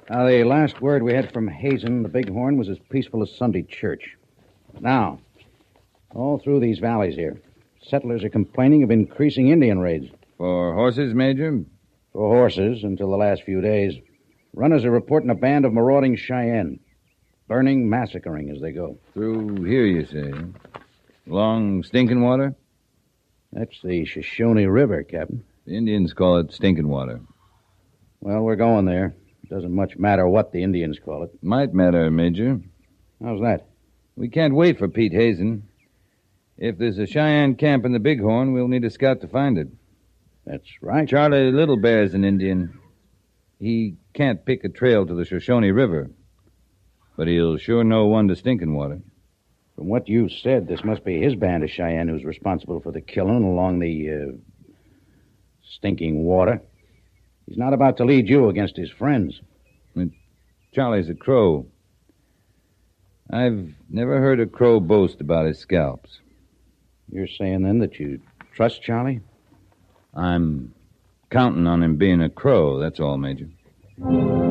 The last word we had from Hazen, the Bighorn, was as peaceful as Sunday church. Now, all through these valleys here, settlers are complaining of increasing Indian raids. For horses, Major? For horses, until the last few days. Runners are reporting a band of marauding Cheyenne. Burning, massacring as they go. Through here, you say? Along Stinking Water? That's the Shoshone River, Captain. The Indians call it Stinking Water. Well, we're going there. It doesn't much matter what the Indians call it. Might matter, Major. How's that? We can't wait for Pete Hazen. If there's a Cheyenne camp in the Bighorn, we'll need a scout to find it. That's right. Charlie Little Bear's an Indian. He can't pick a trail to the Shoshone River, but he'll sure know one to Stinking Water. From what you said, this must be his band of Cheyenne who's responsible for the killing along the, Stinking Water. He's not about to lead you against his friends. Charlie's a Crow. I've never heard a Crow boast about his scalps. You're saying, then, that you trust Charlie? I'm counting on him being a Crow, that's all, Major.